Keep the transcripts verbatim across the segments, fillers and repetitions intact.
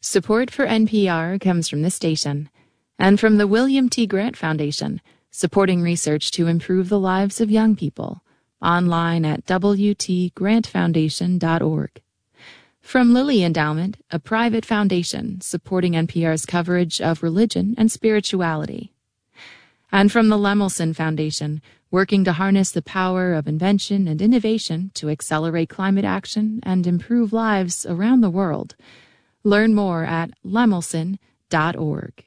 Support for N P R comes from this station and from the William T. Grant Foundation, supporting research to improve the lives of young people. Online at w t grant foundation dot org. From Lilly Endowment, a private foundation supporting N P R's coverage of religion and spirituality. And from the Lemelson Foundation, working to harness the power of invention and innovation to accelerate climate action and improve lives around the world. Learn more at lemelson dot org.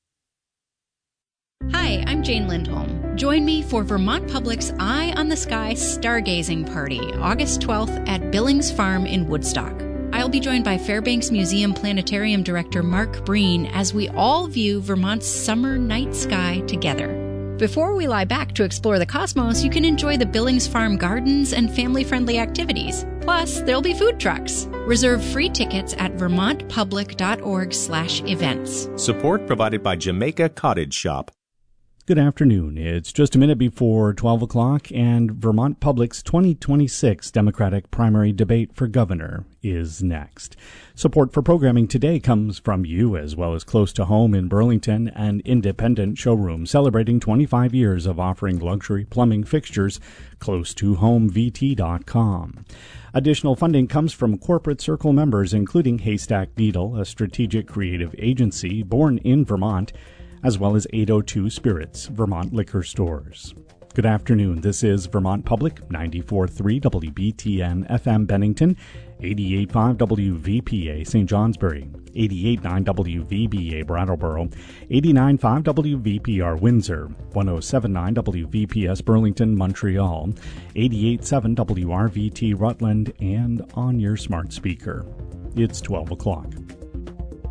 Hi, I'm Jane Lindholm. Join me for Vermont Public's Eye on the Sky Stargazing Party, August twelfth at Billings Farm in Woodstock. I'll be joined by Fairbanks Museum Planetarium Director Mark Breen as we all view Vermont's summer night sky together. Before we lie back to explore the cosmos, you can enjoy the Billings Farm gardens and family-friendly activities. Plus, there'll be food trucks. Reserve free tickets at vermont public dot org slash events. Support provided by Jamaica Cottage Shop. Good afternoon. It's just a minute before twelve o'clock, and Vermont Public's twenty twenty-six Democratic primary debate for governor is next. Support for programming today comes from you, as well as close to home in Burlington, an independent showroom celebrating twenty-five years of offering luxury plumbing fixtures, close to home v t dot com. Additional funding comes from corporate circle members, including Haystack Needle, a strategic creative agency born in Vermont, as well as eight oh two Spirits, Vermont liquor stores. Good afternoon. This is Vermont Public, ninety-four point three W B T N F M Bennington, eighty-eight point five W V P A Saint Johnsbury, eighty-eight point nine W V B A Brattleboro, eighty-nine point five W V P R Windsor, one oh seven point nine W V P S Burlington, Montreal, eighty-eight point seven W R V T Rutland, and on your smart speaker. It's twelve o'clock.